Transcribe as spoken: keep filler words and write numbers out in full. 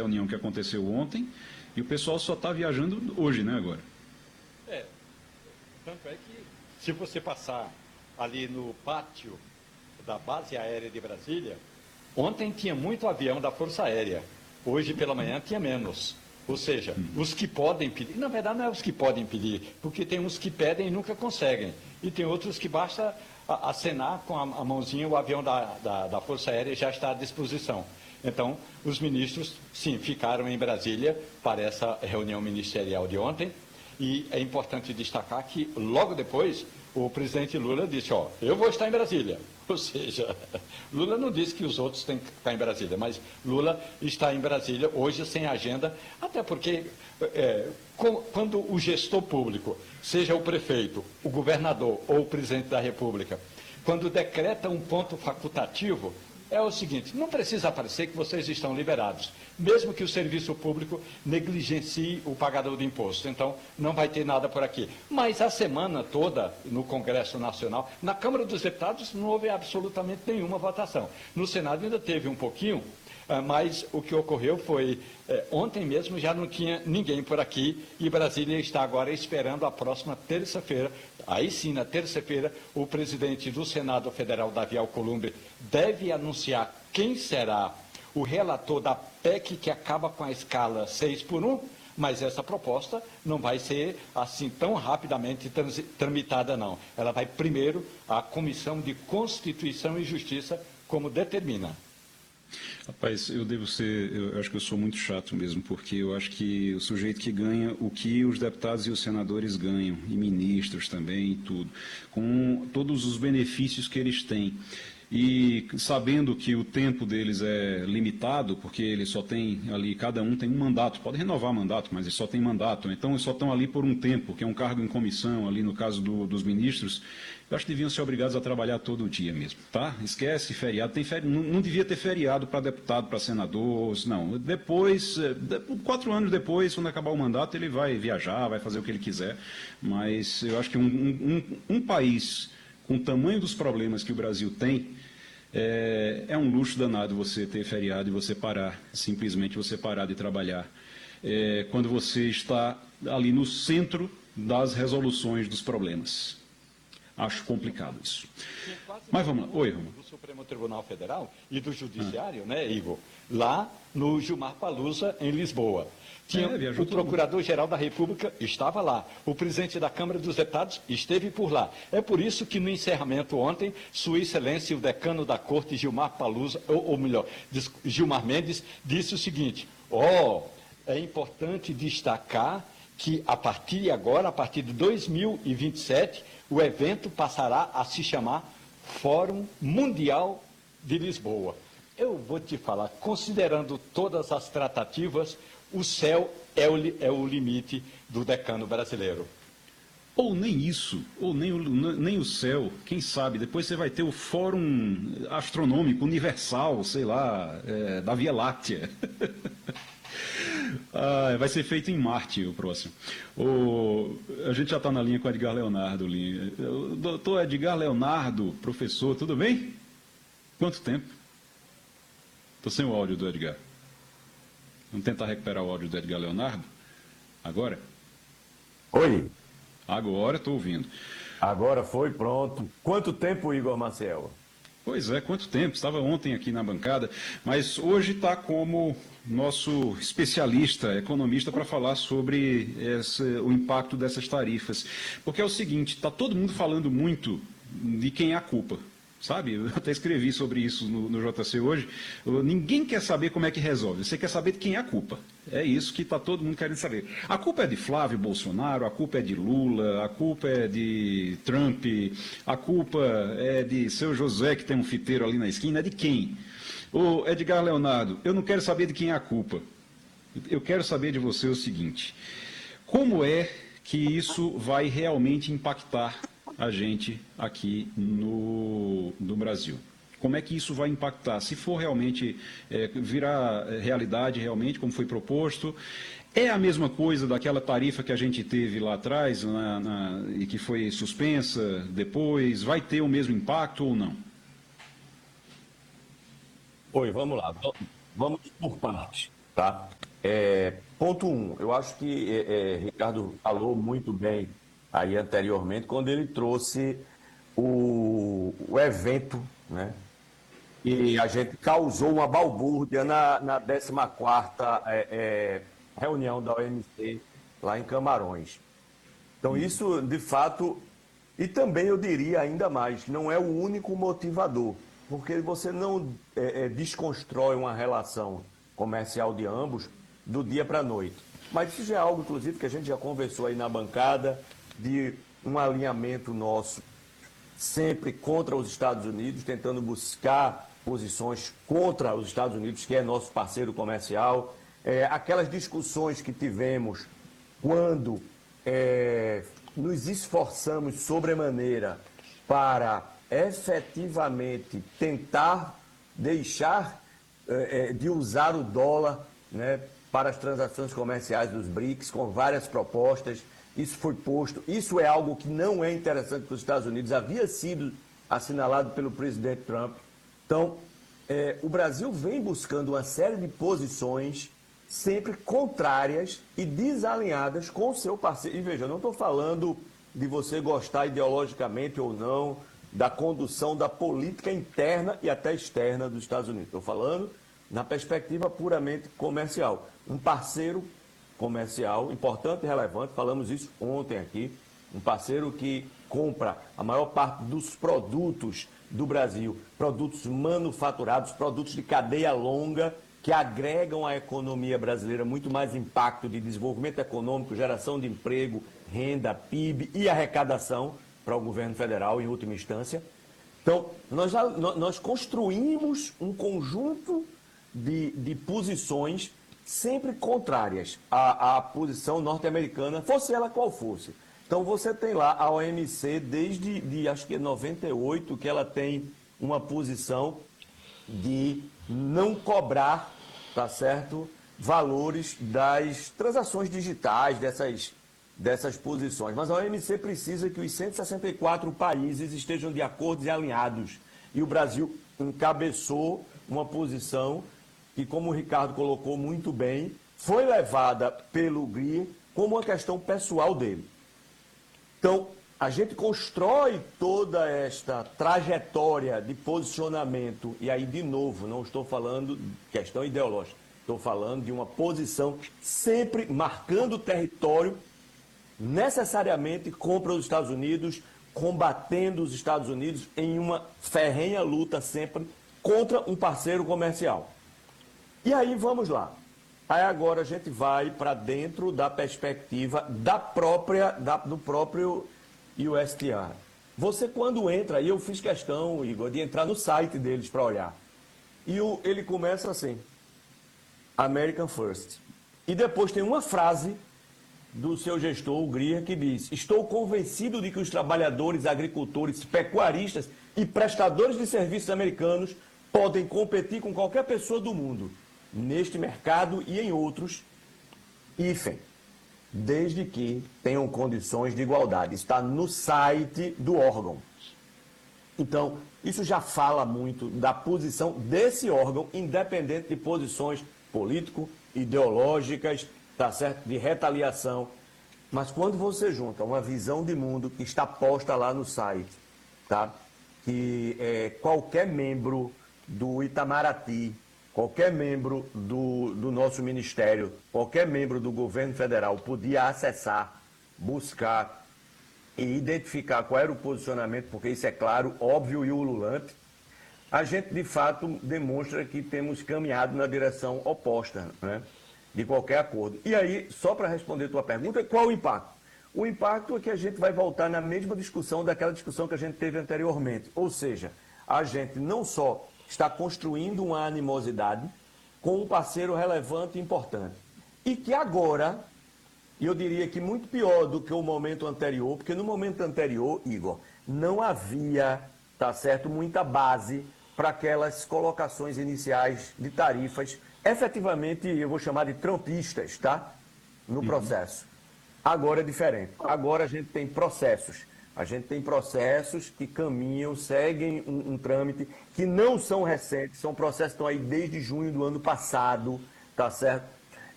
reunião que aconteceu ontem e o pessoal só está viajando hoje, né, agora. É, tanto é que se você passar ali no pátio da base aérea de Brasília, ontem tinha muito avião da Força Aérea, hoje pela manhã tinha menos. Ou seja, os que podem pedir, na verdade não é os que podem pedir, porque tem uns que pedem e nunca conseguem, e tem outros que basta acenar com a, a mãozinha, o avião da, da, da Força Aérea já está à disposição. Então, os ministros, sim, ficaram em Brasília para essa reunião ministerial de ontem, e é importante destacar que, logo depois, o presidente Lula disse, ó, eu vou estar em Brasília. Ou seja, Lula não disse que os outros têm que ficar em Brasília, mas Lula está em Brasília hoje sem agenda, até porque é, com, quando o gestor público, seja o prefeito, o governador ou o presidente da República, quando decreta um ponto facultativo, é o seguinte, não precisa aparecer que vocês estão liberados, mesmo que o serviço público negligencie o pagador de imposto. Então, não vai ter nada por aqui. Mas a semana toda, no Congresso Nacional, na Câmara dos Deputados, não houve absolutamente nenhuma votação. No Senado ainda teve um pouquinho, mas o que ocorreu foi, ontem mesmo já não tinha ninguém por aqui e Brasília está agora esperando a próxima terça-feira. Aí sim, na terça-feira, o presidente do Senado Federal, Davi Alcolumbre, deve anunciar quem será o relator da P E C que acaba com a escala seis por um, mas essa proposta não vai ser assim tão rapidamente tramitada, não. Ela vai primeiro à Comissão de Constituição e Justiça, como determina. Rapaz, eu devo ser, eu acho que eu sou muito chato mesmo, porque eu acho que o sujeito que ganha o que os deputados e os senadores ganham, e ministros também, e tudo, com todos os benefícios que eles têm. E sabendo que o tempo deles é limitado, porque eles só têm ali, cada um tem um mandato, pode renovar mandato, mas eles só têm mandato, então eles só estão ali por um tempo, que é um cargo em comissão, ali no caso do, dos ministros, eu acho que deviam ser obrigados a trabalhar todo dia mesmo, tá? Esquece feriado, tem feri... não, não devia ter feriado para deputado, para senador, não. Depois, quatro anos depois, quando acabar o mandato, ele vai viajar, vai fazer o que ele quiser, mas eu acho que um, um, um país com o tamanho dos problemas que o Brasil tem, é, é um luxo danado você ter feriado e você parar, simplesmente você parar de trabalhar, é, quando você está ali no centro das resoluções dos problemas. Acho complicado isso. Mas vamos lá. Oi, Romulo. Do Supremo Tribunal Federal e do Judiciário, ah. né, Igor? Lá no Gilmar Palusa, em Lisboa. Tinha, é, o Procurador-Geral da República estava lá. O presidente da Câmara dos Deputados esteve por lá. É por isso que no encerramento ontem, Sua Excelência, o decano da Corte, Gilmar Palusa, ou, ou melhor, Gilmar Mendes, disse o seguinte, ó, oh, é importante destacar que a partir de agora, a partir de dois mil e vinte e sete, o evento passará a se chamar Fórum Mundial de Lisboa. Eu vou te falar, considerando todas as tratativas, o céu é o, é o limite do decano brasileiro. Ou nem isso, ou nem o, nem o céu, quem sabe, depois você vai ter o Fórum Astronômico Universal, sei lá, é, da Via Láctea. Ah, vai ser feito em Marte o próximo. O, a gente já está na linha com o Edgar Leonardo. Linha. O doutor Edgar Leonardo, professor, tudo bem? Quanto tempo? Estou sem o áudio do Edgar. Vamos tentar recuperar o áudio do Edgar Leonardo? Agora? Oi. Agora estou ouvindo. Agora foi, pronto. Quanto tempo, Igor Marcel? Pois é, quanto tempo? Estava ontem aqui na bancada, mas hoje está como nosso especialista, economista, para falar sobre esse, o impacto dessas tarifas. Porque é o seguinte, está todo mundo falando muito de quem é a culpa. Sabe, eu até escrevi sobre isso no, no J C hoje. Ninguém quer saber como é que resolve, você quer saber de quem é a culpa. É isso que está todo mundo querendo saber. A culpa é de Flávio Bolsonaro, a culpa é de Lula, a culpa é de Trump, a culpa é de seu José, que tem um fiteiro ali na esquina, é de quem? Ô Edgar Leonardo, eu não quero saber de quem é a culpa. Eu quero saber de você o seguinte, como é que isso vai realmente impactar a gente aqui no, no Brasil? Como é que isso vai impactar? Se for realmente é, virar realidade, realmente, como foi proposto, é a mesma coisa daquela tarifa que a gente teve lá atrás na, na, e que foi suspensa depois? Vai ter o mesmo impacto ou não? Oi, vamos lá. Vamos por partes, tá? É, ponto um, eu acho que é, é, Ricardo falou muito bem aí anteriormente, quando ele trouxe o, o evento, né? E a gente causou uma balbúrdia na, na décima quarta é, é, reunião da O M C lá em Camarões. Então, isso, de fato, e também eu diria ainda mais, não é o único motivador, porque você não é, é, desconstrói uma relação comercial de ambos do dia para a noite. Mas isso já é algo, inclusive, que a gente já conversou aí na bancada, de um alinhamento nosso sempre contra os Estados Unidos, tentando buscar posições contra os Estados Unidos, que é nosso parceiro comercial. É, aquelas discussões que tivemos quando é, nos esforçamos sobremaneira para efetivamente tentar deixar é, de usar o dólar, né, para as transações comerciais dos BRICS, com várias propostas. Isso foi posto. Isso é algo que não é interessante para os Estados Unidos. Havia sido assinalado pelo presidente Trump. Então, é, o Brasil vem buscando uma série de posições sempre contrárias e desalinhadas com o seu parceiro. E veja, eu não estou falando de você gostar ideologicamente ou não da condução da política interna e até externa dos Estados Unidos. Estou falando na perspectiva puramente comercial. Um parceiro comercial importante e relevante, falamos isso ontem aqui, um parceiro que compra a maior parte dos produtos do Brasil, produtos manufaturados, produtos de cadeia longa, que agregam à economia brasileira muito mais impacto de desenvolvimento econômico, geração de emprego, renda, P I B e arrecadação para o governo federal, em última instância. Então, nós, já, nós construímos um conjunto de, de posições sempre contrárias à, à posição norte-americana, fosse ela qual fosse. Então, você tem lá a O M C desde, de, acho que é noventa e oito, que ela tem uma posição de não cobrar, tá certo, valores das transações digitais, dessas, dessas posições. Mas a O M C precisa que os cento e sessenta e quatro países estejam de acordo e alinhados. E o Brasil encabeçou uma posição que, como o Ricardo colocou muito bem, foi levada pelo Greer como uma questão pessoal dele. Então, a gente constrói toda esta trajetória de posicionamento, e aí, de novo, não estou falando de questão ideológica, estou falando de uma posição sempre marcando o território, necessariamente contra os Estados Unidos, combatendo os Estados Unidos em uma ferrenha luta sempre contra um parceiro comercial. E aí, vamos lá. Aí agora a gente vai para dentro da perspectiva da própria, da, do próprio U S T R. Você quando entra, e eu fiz questão, Igor, de entrar no site deles para olhar. E o, ele começa assim, American First. E depois tem uma frase do seu gestor, o Greer, que diz: estou convencido de que os trabalhadores, agricultores, pecuaristas e prestadores de serviços americanos podem competir com qualquer pessoa do mundo, neste mercado e em outros, hífen, desde que tenham condições de igualdade. Está no site do órgão. Então, isso já fala muito da posição desse órgão, independente de posições político, ideológicas, tá certo? De retaliação. Mas quando você junta uma visão de mundo que está posta lá no site, tá? Que é, qualquer membro do Itamaraty, qualquer membro do, do nosso ministério, qualquer membro do governo federal podia acessar, buscar e identificar qual era o posicionamento, porque isso é claro, óbvio e ululante, a gente de fato demonstra que temos caminhado na direção oposta, né, de qualquer acordo. E aí, só para responder a tua pergunta, qual o impacto? O impacto é que a gente vai voltar na mesma discussão daquela discussão que a gente teve anteriormente, ou seja, a gente não só está construindo uma animosidade com um parceiro relevante e importante. E que agora, e eu diria que muito pior do que o momento anterior, porque no momento anterior, Igor, não havia, tá certo, muita base para aquelas colocações iniciais de tarifas, efetivamente, eu vou chamar de trumpistas, tá? No processo. Agora é diferente. Agora a gente tem processos. A gente tem processos que caminham, seguem um, um trâmite, que não são recentes, são processos que estão aí desde junho do ano passado, tá certo?